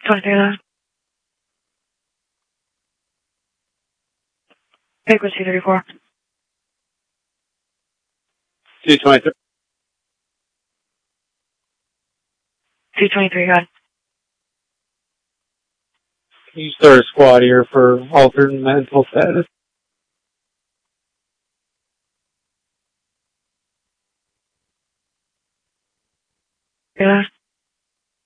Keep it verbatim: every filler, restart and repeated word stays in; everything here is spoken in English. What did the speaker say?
twenty-three left. Pick was two thirty-four. two twenty-three. two twenty-three, go ahead. Can you start a squad here for altered mental status? Three left.